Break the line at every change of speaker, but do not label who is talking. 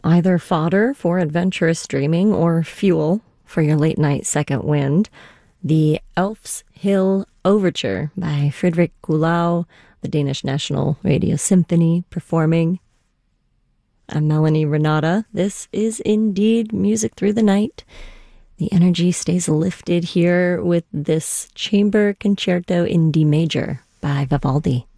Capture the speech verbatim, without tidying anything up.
Either fodder for adventurous dreaming or fuel for your late night second wind, the Elf's Hill Overture by Frederick Kulau, the Danish National Radio Symphony, performing. I'm Melanie Renata. This is indeed Music Through the Night. The energy stays lifted here with this Chamber Concerto in D major by Vivaldi.